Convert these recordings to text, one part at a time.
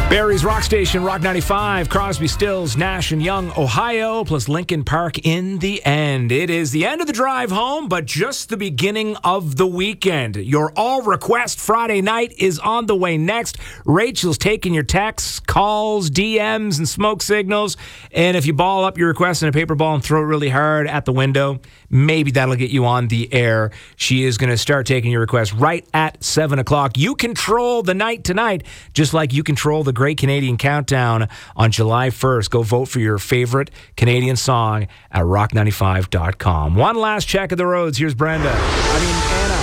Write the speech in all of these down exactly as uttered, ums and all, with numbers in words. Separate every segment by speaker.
Speaker 1: Barrie's Rock Station, Rock ninety-five, Crosby, Stills, Nash and Young, Ohio, plus Lincoln Park in the end. It is the end of the drive home, but just the beginning of the weekend. Your All Request Friday night is on the way next. Rachel's taking your texts, calls, D Ms, and smoke signals. And if you ball up your request in a paper ball and throw it really hard at the window, maybe that'll get you on the air. She is going to start taking your requests right at seven o'clock. You control the night tonight, just like you control the Great Canadian Countdown on July first. Go vote for your favorite Canadian song at rock ninety-five dot com. One last check of the roads. Here's Brenda. I mean, Anna.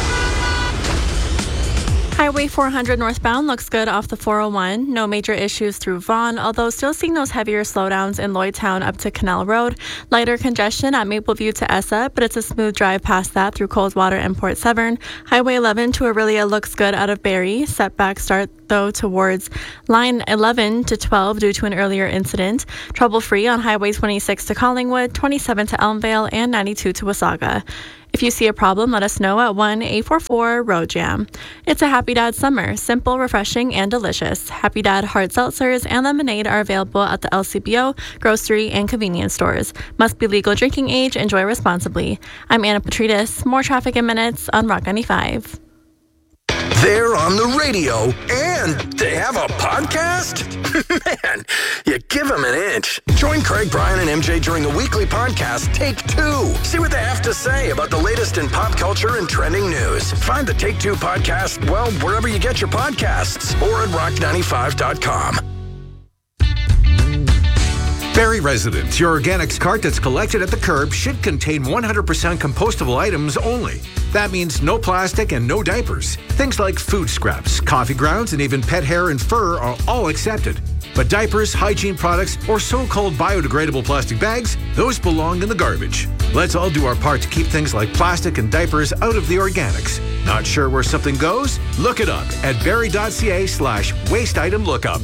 Speaker 2: Highway four hundred northbound looks good off the four oh one. No major issues through Vaughan, although still seeing those heavier slowdowns in Lloydtown up to Canal Road. Lighter congestion at Mapleview to Essa, but it's a smooth drive past that through Coldwater and Port Severn. Highway eleven to Orillia looks good out of Barrie. Setback start, though, towards line eleven to twelve due to an earlier incident. Trouble-free on Highway twenty-six to Collingwood, twenty-seven to Elmvale, and ninety-two to Wasaga. If you see a problem, let us know at one eight four four road jam. It's a Happy Dad summer. Simple, refreshing, and delicious. Happy Dad hard seltzers and lemonade are available at the L C B O, grocery, and convenience stores. Must be legal drinking age. Enjoy responsibly. I'm Anna Petridis. More traffic in minutes on Rock ninety-five.
Speaker 3: They're on the radio, and they have a podcast? Man, you give them an inch. Join Craig, Brian, and M J during the weekly podcast, Take Two. See what they have to say about the latest in pop culture and trending news. Find the Take Two podcast, well, wherever you get your podcasts, or at rock ninety-five dot com.
Speaker 4: Barrie residents, your organics cart that's collected at the curb should contain one hundred percent compostable items only. That means no plastic and no diapers. Things like food scraps, coffee grounds, and even pet hair and fur are all accepted. But diapers, hygiene products, or so-called biodegradable plastic bags, those belong in the garbage. Let's all do our part to keep things like plastic and diapers out of the organics. Not sure where something goes? Look it up at barrie.ca slash waste item lookup.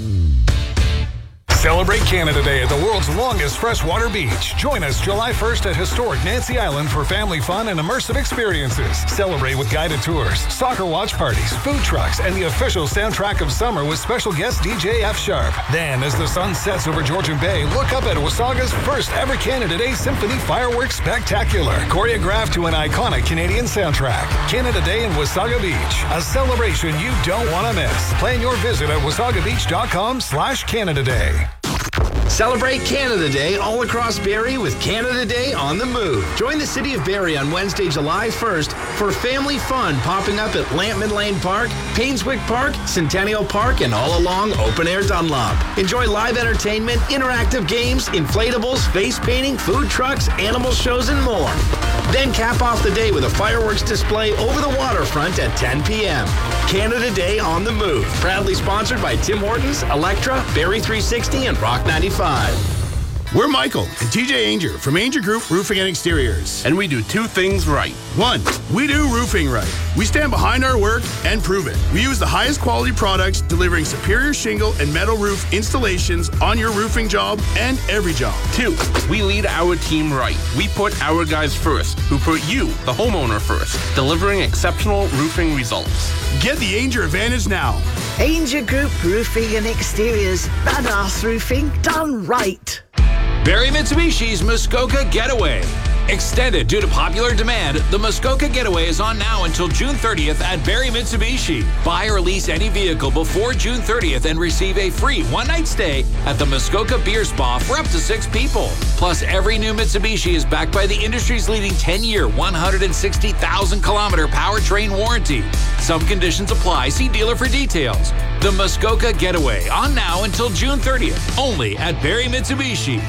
Speaker 5: Celebrate Canada Day at the world's longest freshwater beach. Join us July first at historic Nancy Island for family fun and immersive experiences. Celebrate with guided tours, soccer watch parties, food trucks, and the official soundtrack of summer with special guest D J F Sharp. Then, as the sun sets over Georgian Bay, look up at Wasaga's first ever Canada Day Symphony Fireworks Spectacular, choreographed to an iconic Canadian soundtrack. Canada Day in Wasaga Beach, a celebration you don't want to miss. Plan your visit at wasagabeach.com slash Canada Day.
Speaker 6: Celebrate Canada Day all across Barrie with Canada Day on the Move. Join the City of Barrie on Wednesday, July first for family fun popping up at Lampman Lane Park, Painswick Park, Centennial Park, and all along Open Air Dunlop. Enjoy live entertainment, interactive games, inflatables, face painting, food trucks, animal shows, and more. Then cap off the day with a fireworks display over the waterfront at ten p.m. Canada Day on the Move. Proudly sponsored by Tim Hortons, Electra, Barrie three sixty, and Rock ninety-five.
Speaker 7: We're Michael and T J Ainger from Ainger Group Roofing and Exteriors. And we do two things right. One, we do roofing right. We stand behind our work and prove it. We use the highest quality products, delivering superior shingle and metal roof installations on your roofing job and every job.
Speaker 8: Two, we lead our team right. We put our guys first, who put you, the homeowner, first, delivering exceptional roofing results.
Speaker 7: Get the Ainger advantage now.
Speaker 9: Ainger Group Roofing and Exteriors. Badass roofing done right.
Speaker 10: Barrie Mitsubishi's Muskoka Getaway. Extended due to popular demand, the Muskoka Getaway is on now until June thirtieth at Barrie Mitsubishi. Buy or lease any vehicle before June thirtieth and receive a free one-night stay at the Muskoka Beer Spa for up to six people. Plus, every new Mitsubishi is backed by the industry's leading ten-year, one hundred sixty thousand kilometer powertrain warranty. Some conditions apply. See dealer for details. The Muskoka Getaway, on now until June thirtieth, only at Barrie Mitsubishi.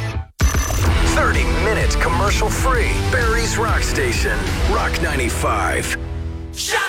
Speaker 3: thirty minutes commercial free. Barrie's Rock Station, Rock ninety-five.
Speaker 11: Shut